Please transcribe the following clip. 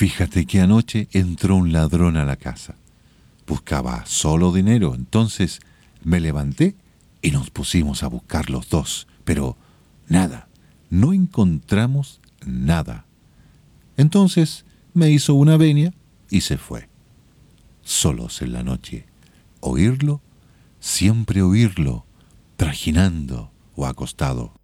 Fíjate que anoche entró un ladrón a la casa. Buscaba solo dinero, entonces me levanté y nos pusimos a buscar los dos, pero nada, no encontramos nada. Entonces me hizo una venia y se fue. Solos en la noche, oírlo, siempre oírlo, trajinando o acostado.